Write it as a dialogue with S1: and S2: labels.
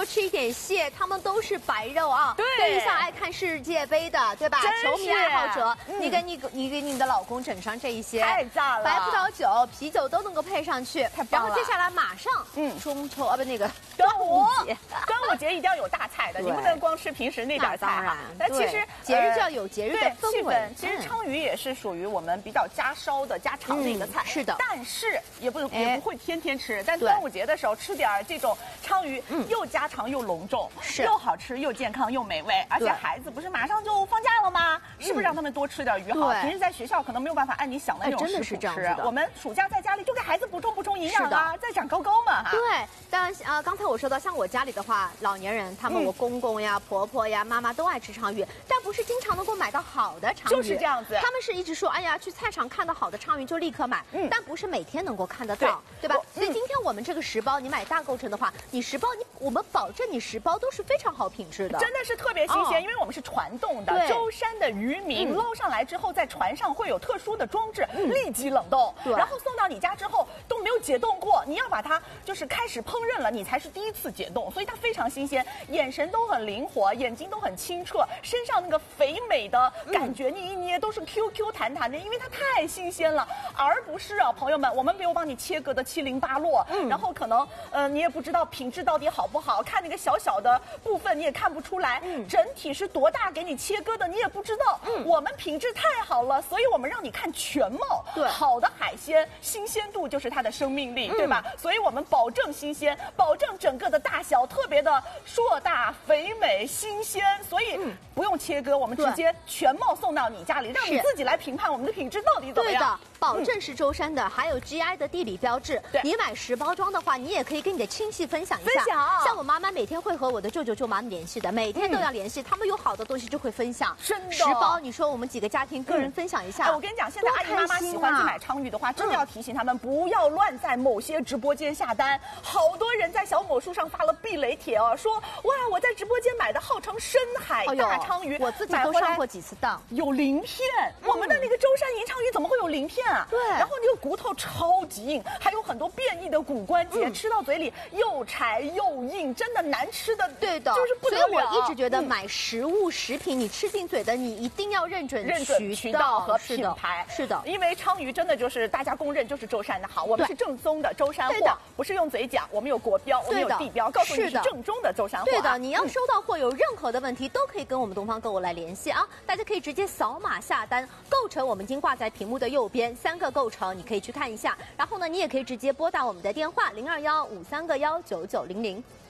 S1: 多吃一点蟹，他们都是白肉啊。
S2: 对，
S1: 对于像爱看世界杯的，对吧？球迷爱好者，你给你的老公整上这一些，
S2: 太赞了！
S1: 白葡萄酒、啤酒都能够配上去，
S2: 太棒了。
S1: 然后接下来马上，中秋啊不那个
S2: 端午节一定要有大菜的，你不能光吃平时那点菜啊。
S1: 但其实节日就要有节日的氛围。
S2: 其实鲳鱼也是属于我们比较家烧的、家常的一个菜。
S1: 是的，
S2: 但是也不会天天吃。但端午节的时候吃点这种鲳鱼，又家常又隆重，又好吃又健康又美味。而且孩子不是马上就放假了吗？是不是让他们多吃点鱼好？平时在学校可能没有办法按你想的那种食谱吃。我们暑假在家里就给孩子补充营养啊，再长高嘛。
S1: 对，当然刚才我说到，像我家里的话，老年人他们我公公呀、婆婆呀、妈妈都爱吃鲳鱼，但不是经常能够买到好的鲳鱼。
S2: 就是这样子。
S1: 他们是一直说，哎呀，去菜场看到好的鲳鱼就立刻买，但不是每天能够看得到，对吧？所以今天我们这个10包，你买大构成的话，你10包我们保证你10包都是非常好品质的，
S2: 真的是特别新鲜，因为我们是传冻的，舟山的渔民捞上来之后，在船上会有特殊的装置，立即冷冻，然后送到你家之后都没有解冻过，你要把它就是开始烹饪了，你才是第一次解冻，所以它非常新鲜，眼神都很灵活，眼睛都很清澈，身上那个肥美的感觉，你一捏都是 QQ 弹弹的，因为它太新鲜了，而不是啊，朋友们，我们没有帮你切割的七零八落，然后可能你也不知道品质到底好不好，看那个小小的部分你也看不出来，整体是多大给你切割的你也不知道，我们品质太好了，所以我们让你看全貌，好的海鲜新鲜度就是它的生命力，对吧？所以我们保证新鲜，保证整个的大小特别的硕大、肥美、新鲜，所以不用切割，我们直接全貌送到你家里，让你自己来评判我们的品质到底怎么样。
S1: 对的，保证是舟山的，还有 GI 的地理标志。你买10包装的话，你也可以跟你的亲戚分享一下。像我妈妈每天会和我的舅舅舅妈联系的，每天都要联系，他们有好的东西就会分享。
S2: 真的
S1: ，10包，你说我们几个家庭个人分享一下。
S2: 我跟你讲，现在阿姨妈妈喜欢去买鲳鱼的话，真的要提醒他们不要乱在某些直播间下单。好多人在小某书上发了避雷帖哦，说哇，我在直播间买的号称深海大鲳鱼，
S1: 我自己都上过几次当，
S2: 有鳞片。我们的那个舟山银鲳鱼怎么会有鳞片啊？对，然后那个骨头超级硬，还有很多变异的骨关节，吃到嘴里又柴又硬，真的难吃的，
S1: 对的，
S2: 就是不得了。
S1: 所以我一直觉得买食品，你吃进嘴的，你一定要认准渠道
S2: 和品牌。
S1: 是的，
S2: 因为鲳鱼真的就是大家公认就是舟山的好，我们是正宗的舟山货，不是用嘴讲，我们有国标，我们有地标，告诉你是正宗的舟山货。
S1: 对的，你要收到货有任何的问题，都可以跟我们东方购物来联系啊！大家可以直接扫码下单，构成我们已经挂在屏幕的右边，3个构成你可以去看一下。然后呢，你也可以直接拨打我们的电话0215319900。